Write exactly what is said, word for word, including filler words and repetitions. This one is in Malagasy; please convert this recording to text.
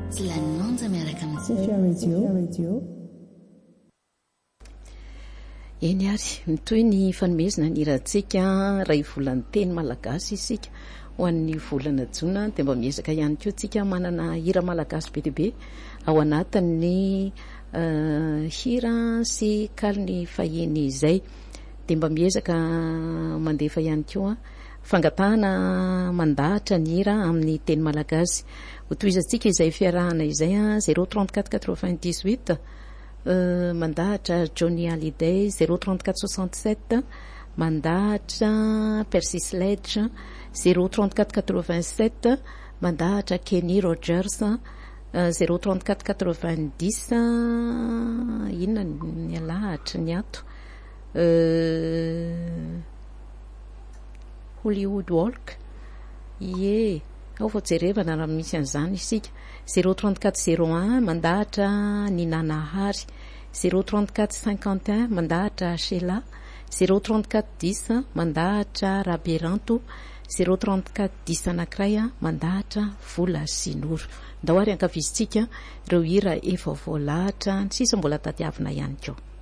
tsy lanonja miaraka Sofia Radio. Eny ary mitoy ny fanomezana ny rahantsika ray volan'ny teny malagasy isika ho an'ny volana jona dia mba miezaka ihany koa tsika manana hira malagasy be deabe ao anatin'ny uh, hira sy kaliny fahiny izay dia mba miezaka mandefa ihany koa fangatahana mandahatra ny hira amin'ny teny malagasy ho toizantsika izay fiarahana izay a zéro trente-quatre quatre-vingt-dix-huit uh, mandahatra Johnny Hallyday zéro trente-quatre soixante-sept mandahatra Percy Sledge zéro trente-quatre quatre-vingt-sept mandahatra Kenny Rogers uh, zéro trente-quatre quatre-vingt-dix uh, inona ny alahatra ny ato uh, Hollywood Walk ye ao vao jerevana raha misy an'izany isika zéro trente-quatre zéro un mandahatra ny Nanahary zéro trente-quatre cinquante et un mandahatra Sheila zéro trente-quatre dix mandahatra Raberanto zéro trente-quatre dix anankiray mandahatra Vola Sinoro ndao ary ankavizitsika ireo hira efa voalahatra sisa mbola tadiavina ihany koa.